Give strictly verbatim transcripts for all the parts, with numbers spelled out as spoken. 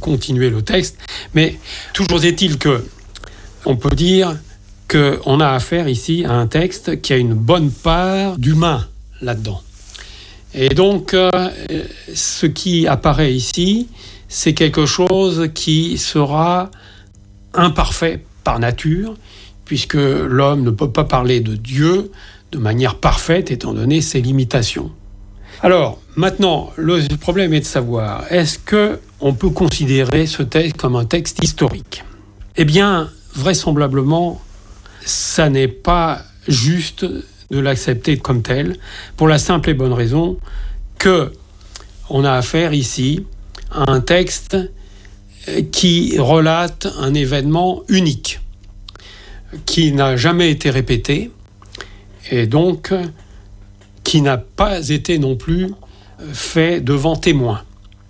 continuer le texte. Mais toujours est-il que on peut dire qu'on a affaire ici à un texte qui a une bonne part d'humain là-dedans. Et donc, euh, ce qui apparaît ici, c'est quelque chose qui sera imparfait par nature, puisque l'homme ne peut pas parler de Dieu de manière parfaite, étant donné ses limitations. Alors, maintenant, le problème est de savoir, est-ce qu'on peut considérer ce texte comme un texte historique ? Eh bien, vraisemblablement, ça n'est pas juste de l'accepter comme tel, pour la simple et bonne raison que on a affaire ici à un texte qui relate un événement unique, qui n'a jamais été répété, et donc qui n'a pas été non plus fait devant témoins.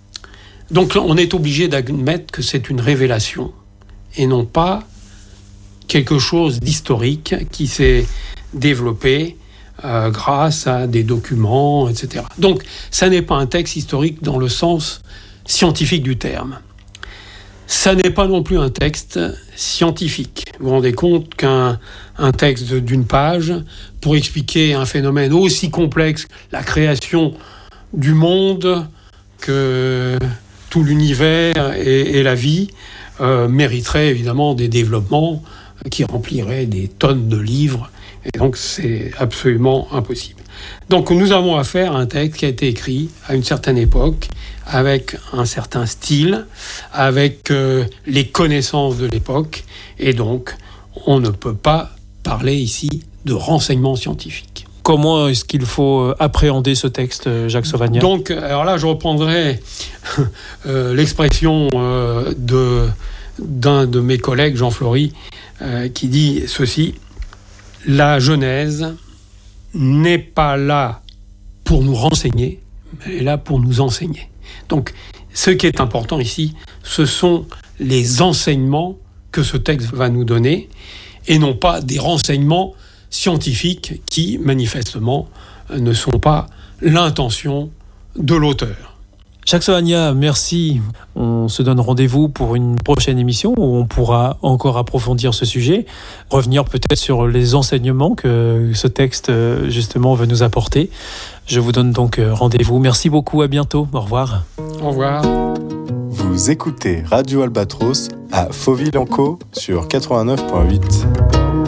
Donc on est obligé d'admettre que c'est une révélation, et non pas quelque chose d'historique qui s'est développé euh, grâce à des documents, et cetera. Donc, ça n'est pas un texte historique dans le sens scientifique du terme. Ça n'est pas non plus un texte scientifique. Vous vous rendez compte qu'un un texte d'une page, pour expliquer un phénomène aussi complexe, la création du monde, que tout l'univers et, et la vie, euh, mériterait évidemment des développements qui rempliraient des tonnes de livres. Et donc, c'est absolument impossible. Donc, nous avons affaire à un texte qui a été écrit à une certaine époque, avec un certain style, avec euh, les connaissances de l'époque. Et donc, on ne peut pas parler ici de renseignements scientifiques. Comment est-ce qu'il faut appréhender ce texte, Jacques Sauvagnat ? Donc, alors là, je reprendrai euh, l'expression euh, de, d'un de mes collègues, Jean Flory, euh, qui dit ceci: la Genèse n'est pas là pour nous renseigner, mais elle est là pour nous enseigner. Donc, ce qui est important ici, ce sont les enseignements que ce texte va nous donner, et non pas des renseignements scientifiques qui, manifestement, ne sont pas l'intention de l'auteur. Jacques Sauvagnat, merci. On se donne rendez-vous pour une prochaine émission où on pourra encore approfondir ce sujet, revenir peut-être sur les enseignements que ce texte, justement, veut nous apporter. Je vous donne donc rendez-vous. Merci beaucoup, à bientôt. Au revoir. Au revoir. Vous écoutez Radio Albatros à Fauville-en-Caux sur quatre-vingt-neuf virgule huit.